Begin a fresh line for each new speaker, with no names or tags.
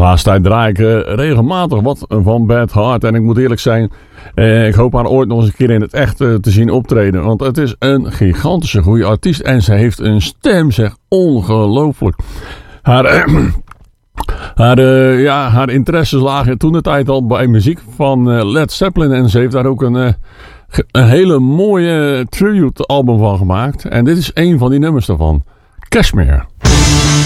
laatste tijd draai ik regelmatig wat van Beth Hart. En ik moet eerlijk zijn, ik hoop haar ooit nog eens een keer in het echt te zien optreden. Want het is een gigantische goede artiest. En ze heeft een stem, zeg, ongelooflijk. Haar interesses lagen toen de tijd al bij muziek van Led Zeppelin. En ze heeft daar ook een hele mooie tribute album van gemaakt. En dit is een van die nummers daarvan. Kashmir.